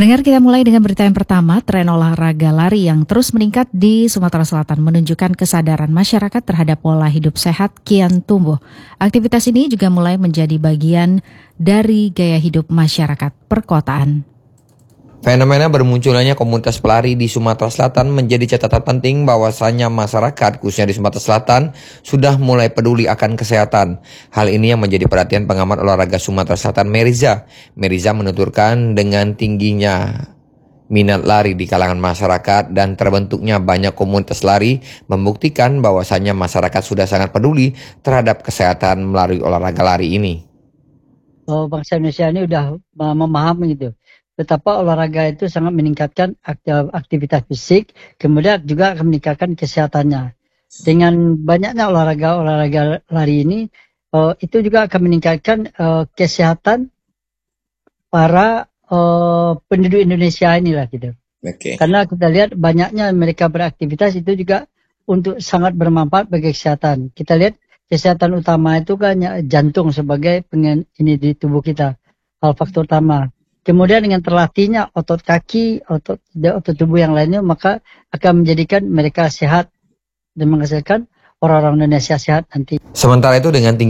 Pendengar, kita mulai dengan berita yang pertama. Tren olahraga lari yang terus meningkat di Sumatera Selatan menunjukkan kesadaran masyarakat terhadap pola hidup sehat kian tumbuh. Aktivitas ini juga mulai menjadi bagian dari gaya hidup masyarakat perkotaan. Fenomena bermunculannya komunitas pelari di Sumatera Selatan menjadi catatan penting bahwasannya masyarakat, khususnya di Sumatera Selatan, sudah mulai peduli akan kesehatan. Hal ini yang menjadi perhatian pengamat olahraga Sumatera Selatan, Meriza. Meriza menuturkan dengan tingginya minat lari di kalangan masyarakat dan terbentuknya banyak komunitas lari membuktikan bahwasannya masyarakat sudah sangat peduli terhadap kesehatan melalui olahraga lari ini. Bangsa Indonesia ini udah memahami gitu betapa olahraga itu sangat meningkatkan aktivitas fisik, kemudian juga akan meningkatkan kesehatannya. Dengan banyaknya olahraga lari ini, itu juga akan meningkatkan kesehatan para penduduk Indonesia inilah gitu. Oke. Karena kita lihat banyaknya mereka beraktivitas itu juga untuk sangat bermanfaat bagi kesehatan. Kita lihat kesehatan utama itu kan jantung sebagai ini di tubuh kita, hal faktor utama. Kemudian dengan terlatihnya otot kaki, otot tubuh yang lainnya, maka akan menjadikan mereka sehat dan menghasilkan orang-orang Indonesia sehat nanti. Sementara itu dengan